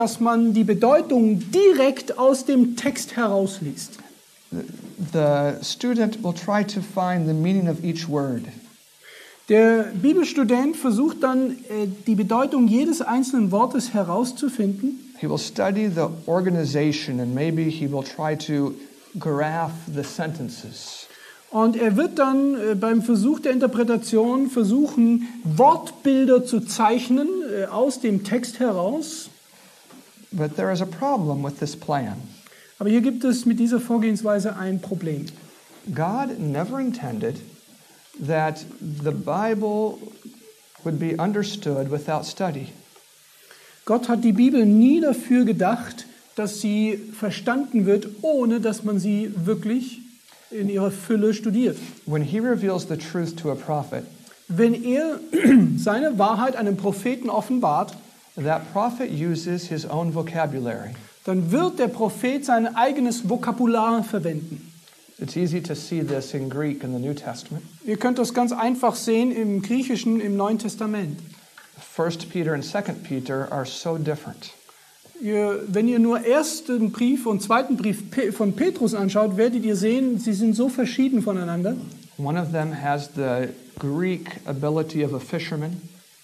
dass man die Bedeutung direkt aus dem Text herausliest. The student will try to find the meaning of each word. Der Bibelstudent versucht dann, die Bedeutung jedes einzelnen Wortes herauszufinden. He will study the organization and maybe he will try to graph the sentences. Und er wird dann beim Versuch der Interpretation versuchen, Wortbilder zu zeichnen aus dem Text heraus. But there is a problem with this plan. Aber hier gibt es mit dieser Vorgehensweise ein Problem. God never intended that the Bible would be understood without study. Gott hat die Bibel nie dafür gedacht, dass sie verstanden wird, ohne dass man sie wirklich in ihrer Fülle studiert. When he reveals the truth to a prophet, Wenn er seine Wahrheit einem Propheten offenbart, that prophet uses his own vocabulary. dann wird der Prophet sein eigenes Vokabular verwenden. It's easy to see this in Greek in the New Testament. Ihr könnt das ganz einfach sehen im Griechischen im Neuen Testament. 1 Peter and 2 Peter are so different. Wenn ihr nur ersten Brief und zweiten Brief von Petrus anschaut, werdet ihr sehen, sie sind so verschieden voneinander. One of them has the Greek ability of a fisherman.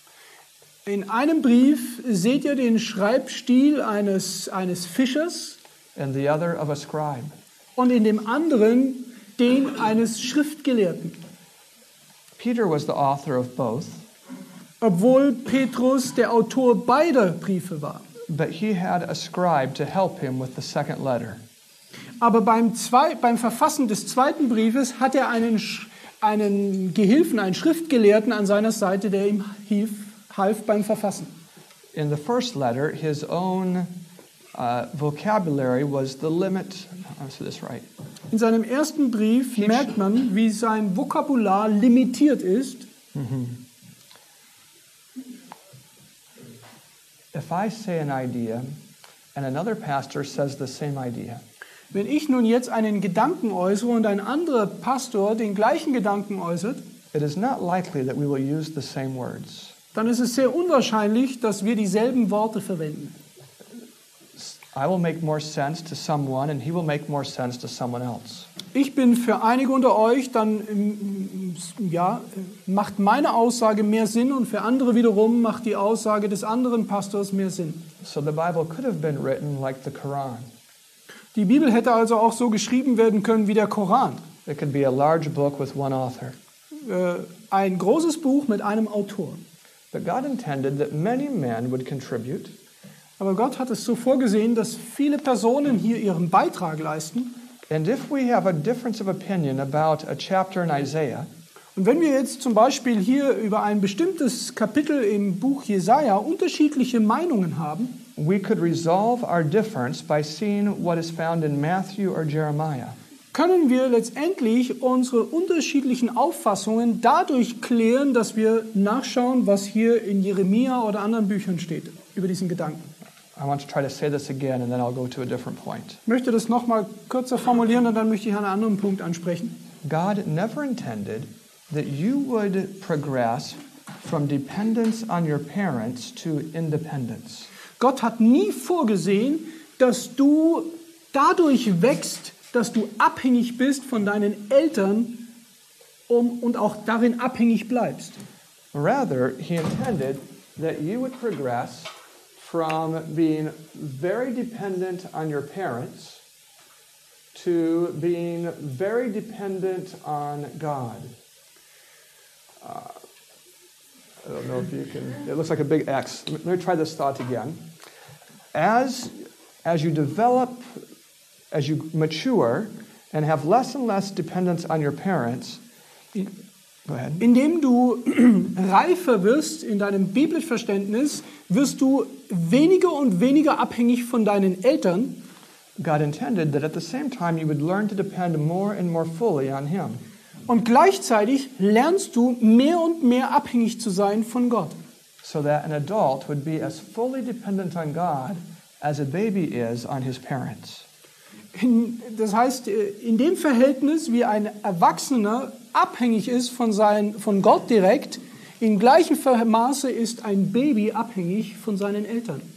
In einem Brief seht ihr den Schreibstil eines Fischers And the other of a scribe. und in dem anderen den eines Schriftgelehrten. Peter was the author of both, Obwohl Petrus der Autor beider Briefe war. but he had a scribe to help him with the second letter. Aber beim Verfassen des zweiten Briefes hat er einen Gehilfen, einen Schriftgelehrten an seiner Seite, der ihm half beim Verfassen. In the first letter, his own vocabulary was the limit. I'll say this right. In seinem ersten Brief merkt man, wie sein Vokabular limitiert ist. If I say an idea and another pastor says the same idea, Wenn ich nun jetzt einen Gedanken äußere und ein anderer Pastor den gleichen Gedanken äußert, it is not likely that we will use the same words. dann ist es sehr unwahrscheinlich, dass wir dieselben Worte verwenden. I will make more sense to someone and he will make more sense to someone else. Ich bin für einige unter euch, dann macht meine Aussage mehr Sinn und für andere wiederum macht die Aussage des anderen Pastors mehr Sinn. So the Bible could have been written like the Quran. Die Bibel hätte also auch so geschrieben werden können wie der Koran. It could be a large book with one author. Ein großes Buch mit einem Autor. But God intended that many men would contribute. Aber Gott hat es so vorgesehen, dass viele Personen hier ihren Beitrag leisten. And if we have a difference of opinion about a chapter in Isaiah, Und wenn wir jetzt zum Beispiel hier über ein bestimmtes Kapitel im Buch Jesaja unterschiedliche Meinungen haben, we could resolve our difference by seeing what is found in Matthew or Jeremiah. können wir letztendlich unsere unterschiedlichen Auffassungen dadurch klären, dass wir nachschauen, was hier in Jeremia oder anderen Büchern steht über diesen Gedanken. I want to try to say this again and then I'll go to a different point. Ich möchte das nochmal kürzer formulieren und dann möchte ich einen anderen Punkt ansprechen. God never intended that you would progress from dependence on your parents to independence. Gott hat nie vorgesehen, dass du dadurch wächst, dass du abhängig bist von deinen Eltern und auch darin abhängig bleibst. Rather, he intended that you would progress from being very dependent on your parents to being very dependent on God. I don't know if you can, it looks like a big X. Let me try this thought again. As you develop, as you mature and have less and less dependence on your parents, go ahead. Indem du reifer wirst in deinem biblischen Verständnis, wirst du weniger und weniger abhängig von deinen Eltern. God intended that at the same time you would learn to depend more and more fully on Him. Und gleichzeitig lernst du mehr und mehr abhängig zu sein von Gott. So that an adult would be as fully dependent on God as a baby is on his parents. Das heißt, in dem Verhältnis, wie ein Erwachsener abhängig ist von Gott direkt, in gleichem Maße ist ein Baby abhängig von seinen Eltern.